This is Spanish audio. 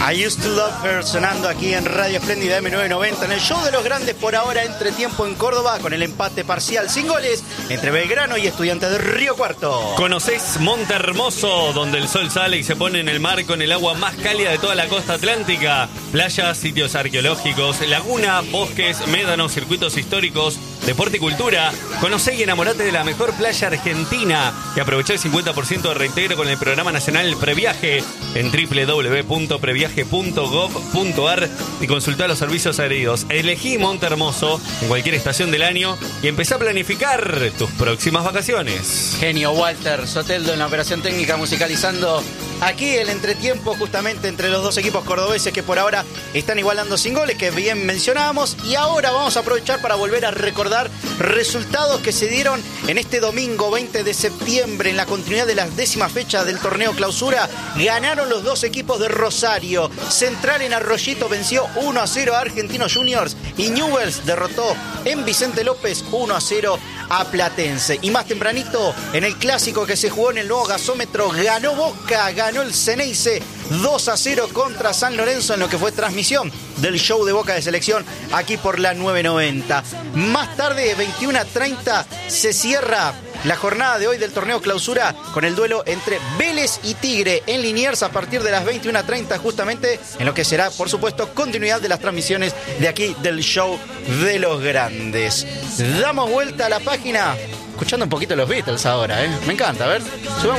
I Used to Love Her sonando aquí en Radio Espléndida M990 en el show de los grandes por ahora entretiempo en Córdoba con el empate parcial sin goles entre Belgrano y Estudiantes de Río Cuarto. ¿Conocés Monte Hermoso, donde el sol sale y se pone en el mar con el agua más cálida de toda la costa atlántica? Playas, sitios arqueológicos, laguna, bosques, médanos, circuitos históricos, deporte y cultura. Conocé y enamorate de la mejor playa argentina, que aprovechó el 50% de reintegro con el Programa Nacional Previaje en www.previaje.gov.ar y consultá los servicios adheridos. Elegí Monte Hermoso en cualquier estación del año y empezá a planificar tus próximas vacaciones. Genio Walter Soteldo en la operación técnica musicalizando aquí el entretiempo justamente entre los dos equipos cordobeses que por ahora están igualando sin goles, que bien mencionábamos. Y ahora vamos a aprovechar para volver a recordar resultados que se dieron en este domingo 20 de septiembre en la continuidad de la 10ª fecha del torneo clausura. Ganaron los dos equipos de Rosario. Central en Arroyito venció 1-0 a Argentinos Juniors y Newell's derrotó en Vicente López 1-0 a Platense. Y más tempranito, en el clásico que se jugó en el nuevo gasómetro, ganó Boca, ganó el Ceneice 2-0 contra San Lorenzo en lo que fue transmisión del show de Boca de Selección aquí por la 990. Más tarde, 21:30, se cierra la jornada de hoy del torneo clausura con el duelo entre Vélez y Tigre en Liniers a partir de las 21:30, justamente en lo que será, por supuesto, continuidad de las transmisiones de aquí del show de los grandes. Damos vuelta a la página escuchando un poquito los Beatles ahora, Me encanta, a ver, subamos.